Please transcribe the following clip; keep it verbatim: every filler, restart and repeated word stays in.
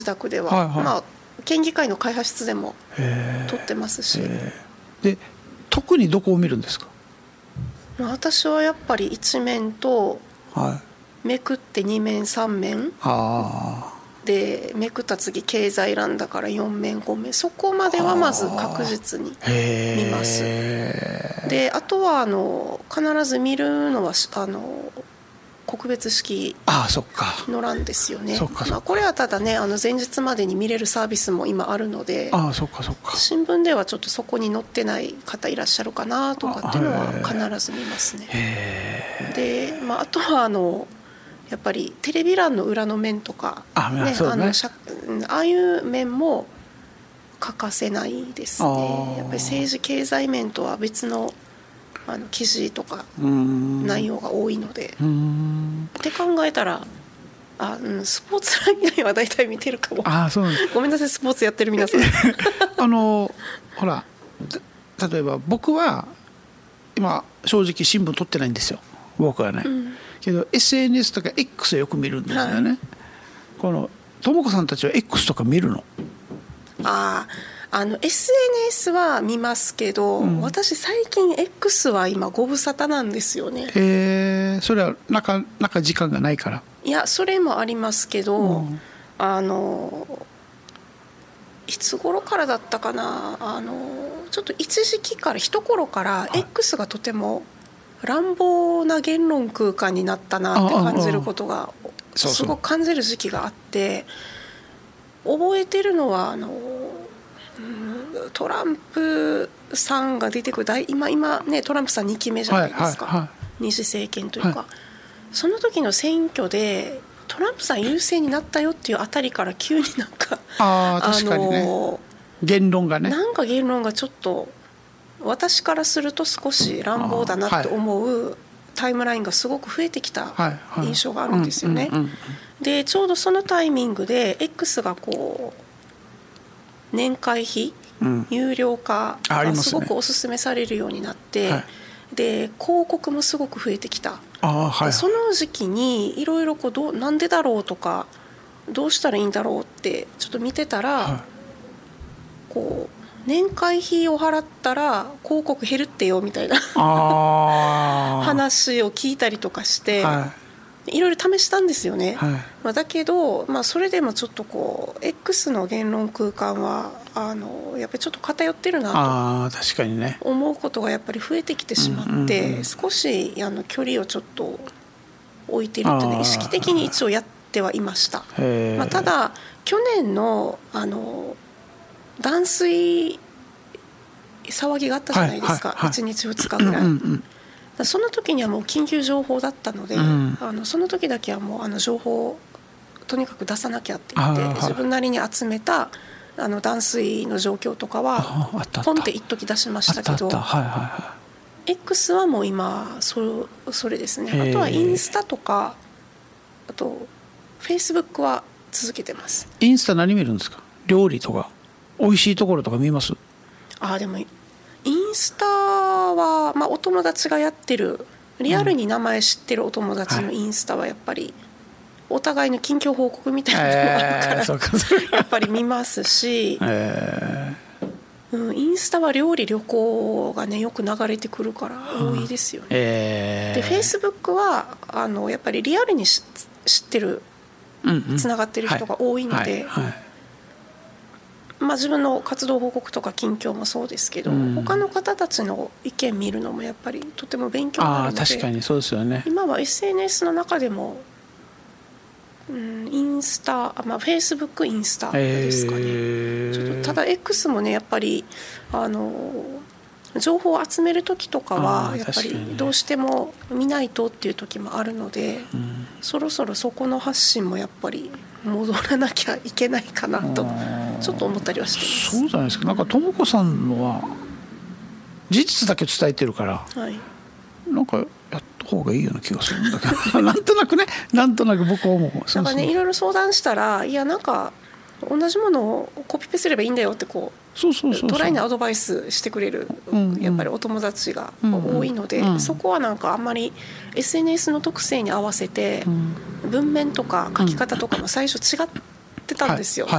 宅では、 はいはい、 まあ、県議会の会派室でも撮ってますし。 で特にどこを見るんですか？ 私はやっぱり一面と、はい、めくってに面さん面で、めくった次経済欄だからよん面ご面、そこまではまず確実に見ます。であとはあの必ず見るのはあの告別式の欄ですよね。まあ、これはただね、あの前日までに見れるサービスも今あるので、 ああそっかそっか、 新聞ではちょっとそこに載ってない方いらっしゃるかなとかっていうのは必ず見ますね。で、まあ、あとはあのやっぱりテレビ欄の裏の面とか、ね、あね、あのああいう面も欠かせないですね。やっぱり政治経済面とは別のあの記事とか内容が多いので、うーんって考えたらあ、うん、スポーツ欄以外は大体見てるかも。あ、そうなんです。ごめんなさい、スポーツやってる皆さんあのほら例えば僕は今正直新聞取ってないんですよ、僕はね、うん、けど エスエヌエス とか X をよく見るんですよね、はい、このともこさんたちは X とか見るの？ ああの エスエヌエス は見ますけど、うん、私最近 X は今ご無沙汰なんですよね。 へえ、それは中中時間がないから？ いや、それもありますけど、うん、あのいつ頃からだったかな、あのちょっと一時期から一頃から X がとても乱暴な言論空間になったなって感じることがすごく感じる時期があって、覚えてるのはあのトランプさんが出てくる大 今, 今ねトランプさんにきめじゃないですか、はいはいはい、二次政権というか、はい、その時の選挙でトランプさん優勢になったよっていうあたりから急になんかあ確かにね、あの言論がね、 なんか言論がちょっと私からすると少し乱暴だなと思うタイムラインがすごく増えてきた印象があるんですよね。でちょうどそのタイミングで X がこう年会費、うん、有料化がすごくお勧めされるようになって、はい、で広告もすごく増えてきた。あ、はい、その時期にいろいろこうどうなんでだろうとかどうしたらいいんだろうってちょっと見てたら、はい、こう年会費を払ったら広告減るってよみたいな話を聞いたりとかして、はい、いろいろ試したんですよね、はい、まあ、だけど、まあ、それでもちょっとこう X の言論空間はあのやっぱりちょっと偏ってるなと確かに、ね、思うことがやっぱり増えてきてしまって、うんうんうん、少しあの距離をちょっと置いてるっていうのは意識的に一応やってはいました。まあ、ただ去年のあの断水騒ぎがあったじゃないですか、はいはいはい、いちにちふつかぐらい、うんうんうん、その時にはもう緊急情報だったので、うん、あのその時だけはもうあの情報をとにかく出さなきゃって言って自分なりに集めたあの断水の状況とかはポンって一時出しましたけど、はいはいはい、X はもう今 そ, それですね。あとはインスタとかあと Facebook は続けてます。 インスタ何見るんですか？料理とか美味しいところとか見ます？ あ、でもインスタは、まあ、お友達がやってるリアルに名前知ってるお友達のインスタはやっぱりお互いの近況報告みたいなのがあるから、えー、やっぱり見ますし、えーうん、インスタは料理旅行がねよく流れてくるから多いですよね、えー、で Facebook はあのやっぱりリアルに知ってるつながってる人が多いので、まあ、自分の活動報告とか近況もそうですけど、うん、他の方たちの意見見るのもやっぱりとても勉強になるので、 あ、確かにそうですよね。 今は エスエヌエス の中でも、うん、インスタ、まあ、Facebook インスタですかね、えー、ちょっとただ X もねやっぱりあの情報を集める時とかはやっぱりどうしても見ないとっていう時もあるので、うん、そろそろそこの発信もやっぱり戻らなきゃいけないかなとちょっと思ったりはしています。 そうじゃないですか。なんかともこさんのは事実だけ伝えてるから、はい、なんかやった方がいいような気がするんだけどなんとなくねなんとなく僕は思う。そうそう、 なんかねいろいろ相談したらいやなんか同じものをコピペすればいいんだよってこうそうそうそうそうトライにアドバイスしてくれる、うんうん、やっぱりお友達が多いので、うんうん、そこはなんかあんまり エスエヌエス の特性に合わせて文面とか書き方とかも最初違ってってたんですよ。 はい